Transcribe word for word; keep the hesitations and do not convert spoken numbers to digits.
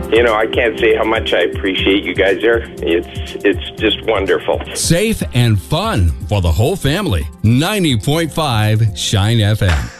you know, I can't say how much I appreciate you guys there. It's it's just wonderful. Safe and fun for the whole family. ninety point five Shine F M.